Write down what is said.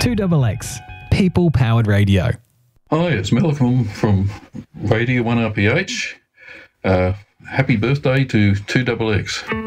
2XX, People Powered Radio. Hi, it's Malcolm from Radio 1RPH. Happy birthday to 2XX.